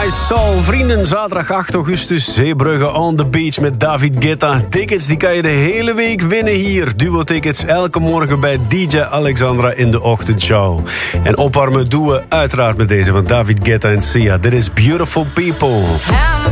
My Soul. Vrienden, zaterdag 8 augustus, Zeebrugge on the beach met David Guetta. Tickets die kan je de hele week winnen hier. Duo-tickets elke morgen bij DJ Alexandra in de ochtendshow. En opwarmen doen we uiteraard met deze van David Guetta en Sia. Dit is Beautiful People.